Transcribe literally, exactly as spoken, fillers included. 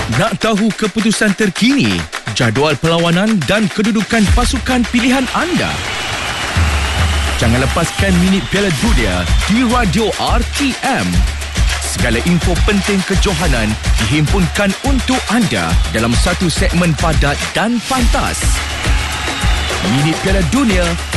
Nak tahu keputusan terkini, jadual perlawanan dan kedudukan pasukan pilihan anda? Jangan lepaskan Minit Piala Dunia di Radio R T M. Segala info penting kejohanan dihimpunkan untuk anda dalam satu segmen padat dan pantas. Minit Piala Dunia